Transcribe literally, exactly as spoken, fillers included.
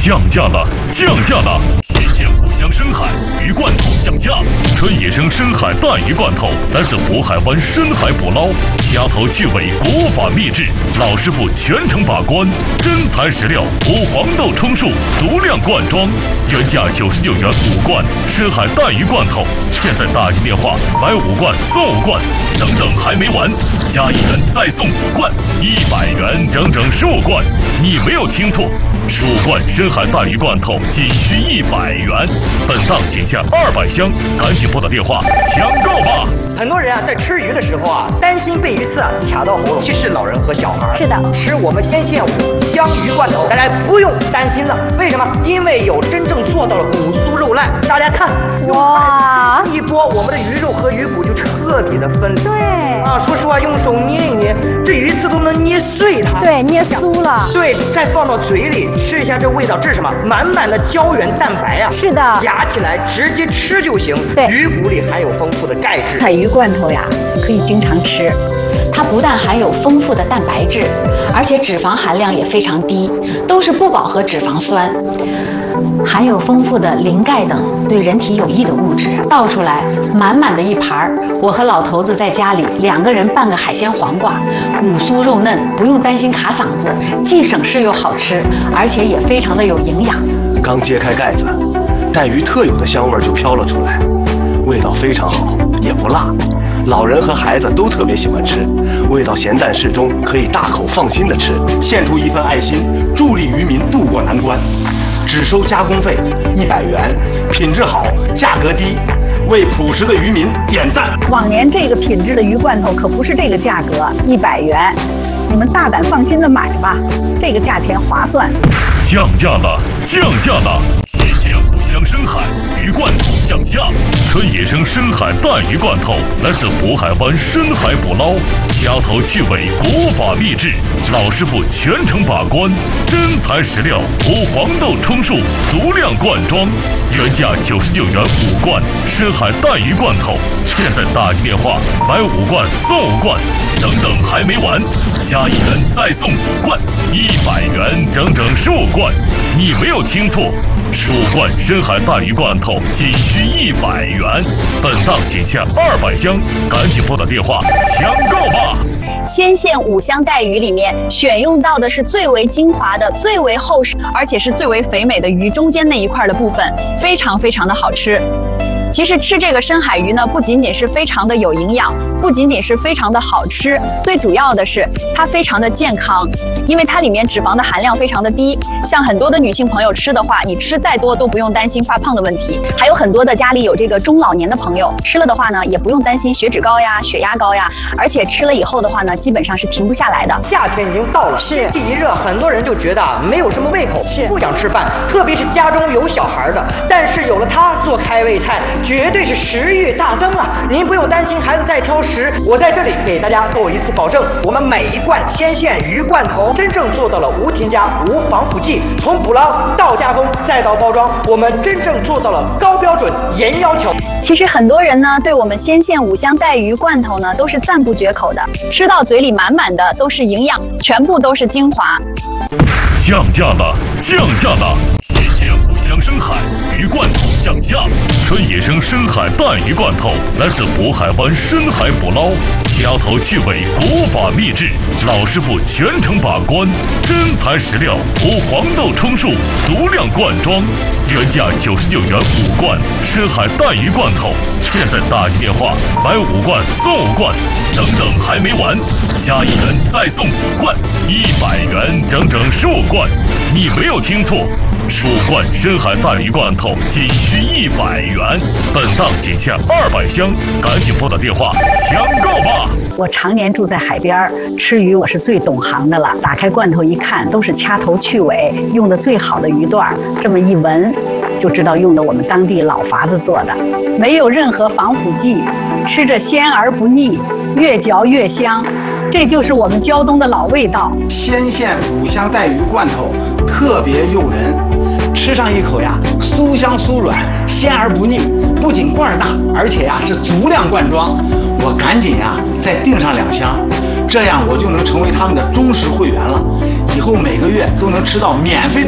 降价了，降价了！新鲜五香深海鱼罐头降价，纯野生深海带鱼罐头，来自渤海湾深海捕捞，虾头去尾，国法秘制，老师傅全程把关，真材实料，无黄豆充数，足量灌装，原价九十九元五罐深海带鱼罐头，现在打一电话买五罐送五罐，等等还没完，加一元再送五罐，一百元整整十五罐，你没有听错，十五罐深海带鱼罐头仅需一百元，本档仅限二百箱，赶紧拨打电话抢购吧！ 很多人啊，在吃鱼的时候啊，担心被鱼刺啊卡到喉咙，尤其是老人和小孩。 是的， 吃我们鲜线五香鱼罐头，大家不用担心了。为什么？因为有真正做到了骨酥肉烂。大家看，哇，一剥我们的鱼肉和鱼骨就彻底的分离。 对啊，说实话，用手捏一捏，这鱼刺都能捏碎它。 对，捏酥了。 对，再放到嘴里吃一下，这味道，这是什么？满满的胶原蛋白啊！ 是的， 夹起来直接吃就行。 对， 鱼骨里含有丰富的钙质。 海鱼罐头呀，可以经常吃。 它不但含有丰富的蛋白质，而且脂肪含量也非常低，都是不饱和脂肪酸，含有丰富的磷钙等对人体有益的物质。倒出来满满的一盘儿，我和老头子在家里两个人拌个海鲜黄瓜，骨酥肉嫩，不用担心卡嗓子，既省事又好吃，而且也非常的有营养。 刚揭开盖子，带鱼特有的香味就飘了出来，味道非常好，也不辣。老人和孩子都特别喜欢吃，味道咸淡适中，可以大口放心的吃。 献出一份爱心，助力渔民渡过难关，只收加工费一百元，品质好，价格低，为朴实的渔民点赞。 往年这个品质的鱼罐头可不是这个价格，一百元，你们大胆放心的买吧，这个价钱划算。 降价了，降价了！新鲜五香深海鱼罐头降价，纯野生深海带鱼罐头，来自渤海湾深海捕捞，虾头去尾，国法秘制，老师傅全程把关，真材实料，无黄豆充数，足量灌装，原价九十九元五罐深海带鱼罐头，现在打一电话买五罐送五罐，等等还没完，加一元再送五罐，一百元整整十五罐，你没有听错，十五罐深海带鱼罐头仅需一百元，本档仅限二百箱，赶紧拨打电话抢购吧！ 鲜线五香带鱼里面选用到的是最为精华的、最为厚实，而且是最为肥美的鱼中间那一块的部分，非常非常的好吃。其实吃这个深海鱼呢，不仅仅是非常的有营养，不仅仅是非常的好吃，最主要的是它非常的健康，因为它里面脂肪的含量非常的低。像很多的女性朋友吃的话，你吃再多都不用担心发胖的问题。还有很多的家里有这个中老年的朋友，吃了的话呢，也不用担心血脂高呀、血压高呀，而且吃了以后的话呢，基本上是停不下来的。 夏天已经到了， 是天气一热，很多人就觉得啊没有什么胃口， 是不想吃饭，特别是家中有小孩的。但是有了它做开胃菜，绝对是食欲大增啊！您不用担心孩子在挑食，我在这里给大家做一次保证，我们每一罐鲜线鱼罐头真正做到了无添加、无防腐剂，从捕捞到加工再到包装，我们真正做到了高标准、严要求。 其实很多人呢，对我们鲜线五香带鱼罐头呢，都是赞不绝口的，吃到嘴里满满的都是营养，全部都是精华。 降价了，降价了！新鲜五香深海鱼罐头降价，纯野生深海带鱼罐头，来自渤海湾深海捕捞，虾头去尾，国法秘制，老师傅全程把关，真材实料，无黄豆充数，足量灌装，原价九十九元五罐深海带鱼罐头，现在打一电话买五罐送五罐，等等还没完，加一元再送五罐，一百元整整十五罐，你没有听错，十五罐深海带鱼罐头仅需一百元，本档仅限二百箱，赶紧拨打电话抢购吧！ 我常年住在海边，吃鱼我是最懂行的了。打开罐头一看，都是掐头去尾，用的最好的鱼段，这么一闻就知道用的我们当地老法子做的，没有任何防腐剂，吃着鲜而不腻，越嚼越香，这就是我们胶东的老味道。 鲜线五香带鱼罐头特别诱人，吃上一口呀，酥香酥软，鲜而不腻，不仅罐大，而且呀是足量灌装。我赶紧呀再订上两箱，这样我就能成为他们的忠实会员了，以后每个月都能吃到免费的